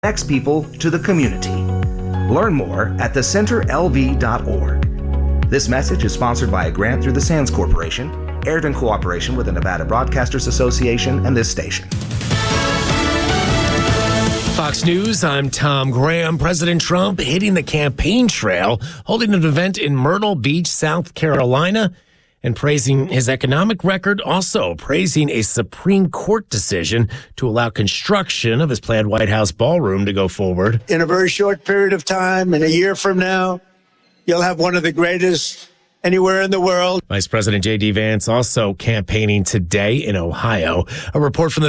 connects people to the community. Learn more at thecenterlv.org. This message is sponsored by a grant through the Sands Corporation, aired in cooperation with the Nevada Broadcasters Association and this station. Fox News, I'm Tom Graham. President Trump hitting the campaign trail, holding an event in Myrtle Beach, South Carolina, and praising his economic record, also praising a Supreme Court decision to allow construction of his planned White House ballroom to go forward. In a very short period of time, in a year from now, you'll have one of the greatest anywhere in the world. Vice President J.D. Vance also campaigning today in Ohio. A report from the